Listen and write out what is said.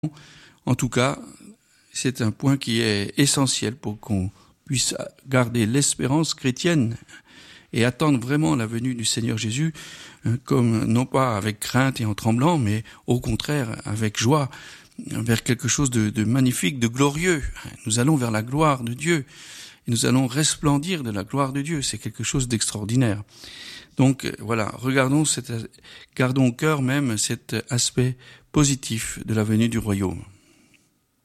En tout cas, c'est un point qui est essentiel pour qu'on puisse garder l'espérance chrétienne et attendre vraiment la venue du Seigneur Jésus, comme non pas avec crainte et en tremblant, mais au contraire avec joie, vers quelque chose de magnifique, de glorieux. Nous allons vers la gloire de Dieu, et nous allons resplendir de la gloire de Dieu. C'est quelque chose d'extraordinaire. Donc voilà, gardons au cœur même cet aspect positif de la venue du royaume.